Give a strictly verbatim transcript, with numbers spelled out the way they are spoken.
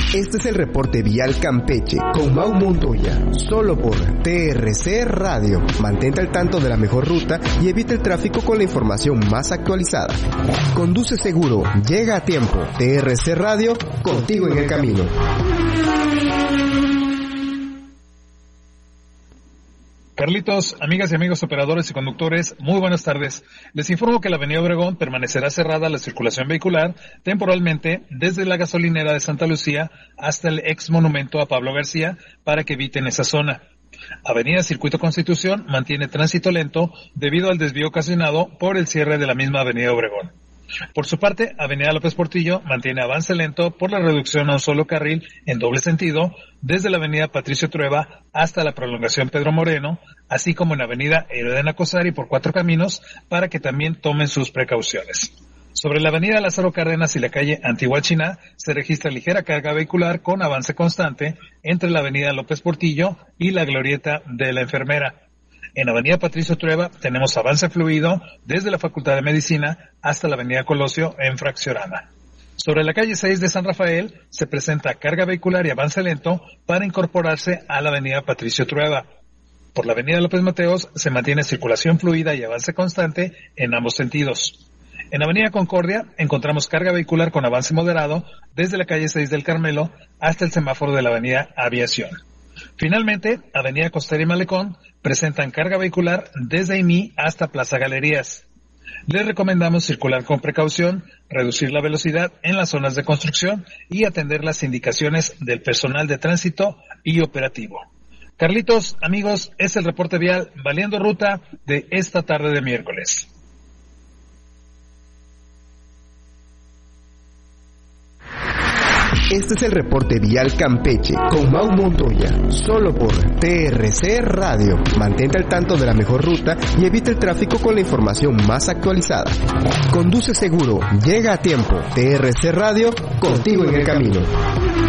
Este es el reporte vial Campeche con Mau Montoya, solo por T R C Radio. Mantente al tanto de la mejor ruta y evita el tráfico con la información más actualizada. Conduce seguro, llega a tiempo. T R C Radio, contigo en el camino. Carlitos, amigas y amigos operadores y conductores, muy buenas tardes. Les informo que la avenida Obregón permanecerá cerrada a la circulación vehicular temporalmente desde la gasolinera de Santa Lucía hasta el ex monumento a Pablo García para que eviten esa zona. Avenida Circuito Constitución mantiene tránsito lento debido al desvío ocasionado por el cierre de la misma avenida Obregón. Por su parte, avenida López Portillo mantiene avance lento por la reducción a un solo carril en doble sentido desde la avenida Patricio Trueba hasta la prolongación Pedro Moreno, así como en avenida Héroe de Nacosari por Cuatro Caminos para que también tomen sus precauciones. Sobre la avenida Lázaro Cárdenas y la calle Antigua Chiná se registra ligera carga vehicular con avance constante entre la avenida López Portillo y la glorieta de la Enfermera. En avenida Patricio Trueba tenemos avance fluido desde la Facultad de Medicina hasta la avenida Colosio en Fraccionana. Sobre la calle seis de San Rafael se presenta carga vehicular y avance lento para incorporarse a la avenida Patricio Trueba. Por la avenida López Mateos se mantiene circulación fluida y avance constante en ambos sentidos. En avenida Concordia encontramos carga vehicular con avance moderado desde la calle seis del Carmelo hasta el semáforo de la avenida Aviación. Finalmente, avenida Costera y Malecón presentan carga vehicular desde Aimí hasta Plaza Galerías. Les recomendamos circular con precaución, reducir la velocidad en las zonas de construcción y atender las indicaciones del personal de tránsito y operativo. Carlitos, amigos, es el reporte vial Valiendo Ruta de esta tarde de miércoles. Este es el reporte vial Campeche con Mau Montoya, solo por T R C Radio. Mantente al tanto de la mejor ruta y evita el tráfico con la información más actualizada. Conduce seguro, llega a tiempo. T R C Radio, contigo en el camino.